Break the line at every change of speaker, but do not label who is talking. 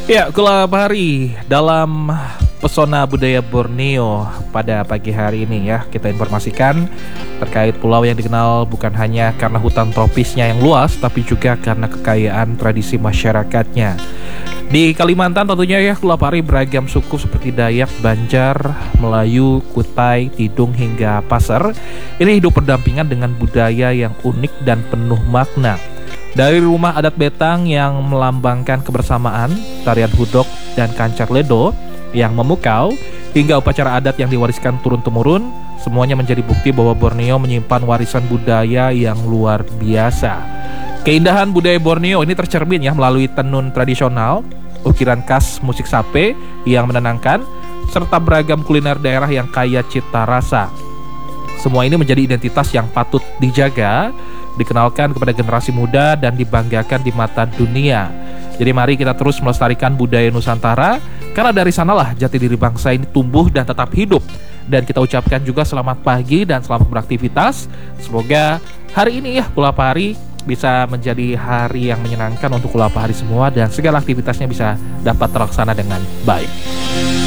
Ya, Kulabari dalam pesona budaya Borneo pada pagi hari ini ya kita informasikan terkait pulau yang dikenal bukan hanya karena hutan tropisnya yang luas tapi juga karena kekayaan tradisi masyarakatnya. Di Kalimantan tentunya ya Kulabari beragam suku seperti Dayak, Banjar, Melayu, Kutai, Tidung hingga Pasar. Ini hidup berdampingan dengan budaya yang unik dan penuh makna. Dari rumah adat betang yang melambangkan kebersamaan, tarian hudok dan kancar ledo yang memukau, hingga upacara adat yang diwariskan turun-temurun, semuanya menjadi bukti bahwa Borneo menyimpan warisan budaya yang luar biasa. Keindahan budaya Borneo ini tercermin ya melalui tenun tradisional, ukiran khas musik sape yang menenangkan, serta beragam kuliner daerah yang kaya cita rasa. Semua ini menjadi identitas yang patut dijaga, dikenalkan kepada generasi muda dan dibanggakan di mata dunia. Jadi mari kita terus melestarikan budaya Nusantara, karena dari sanalah jati diri bangsa ini tumbuh dan tetap hidup. Dan kita ucapkan juga selamat pagi dan selamat beraktivitas. Semoga hari ini ya Kulapari bisa menjadi hari yang menyenangkan untuk Kulapari semua dan segala aktivitasnya bisa dapat terlaksana dengan baik.